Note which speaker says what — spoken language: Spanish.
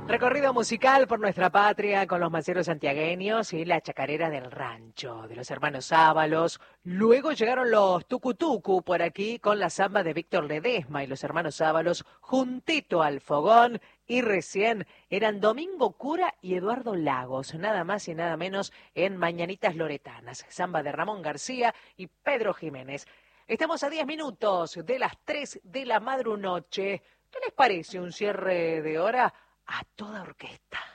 Speaker 1: Recorrido musical por nuestra patria con los maceros santiagueños y la chacarera del rancho de los hermanos Ábalos. Luego llegaron los tucutucu por aquí con la samba de Víctor Ledesma y los hermanos Ábalos juntito al fogón. Y recién eran Domingo Cura y Eduardo Lagos, nada más y nada menos en Mañanitas Loretanas, samba de Ramón García y Pedro Jiménez. Estamos a 10 minutos de las 3 de la madrunoche. ¿Qué les parece un cierre de hora a toda orquesta?